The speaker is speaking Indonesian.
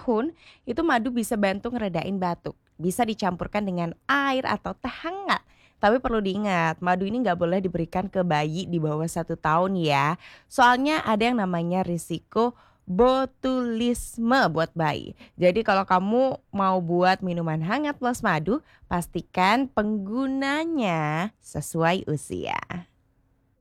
tahun, itu madu bisa bantu ngeredain batuk. Bisa dicampurkan dengan air atau teh hangat. Tapi perlu diingat, madu ini nggak boleh diberikan ke bayi di bawah 1 tahun ya. Soalnya ada yang namanya risiko botulisme buat bayi. Jadi kalau kamu mau buat minuman hangat plus madu, pastikan penggunanya sesuai usia.